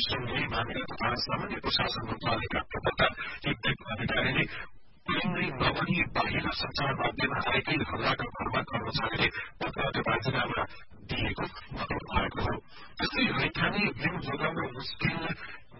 सुनली मामिला तथा सामान्य प्रशासन मन्त्रालयका प्रवक्ता एक अधिकारीले पुलिङ्गै नभनी बाहिर संचार माध्यममा आएकै हल्लाका भरमा कर्मचारीले पदबाट राजीनामा दिएको बताउनु भएको हो। त्यस्तै रैथाने बिउ जोगाउन मुस्किललाई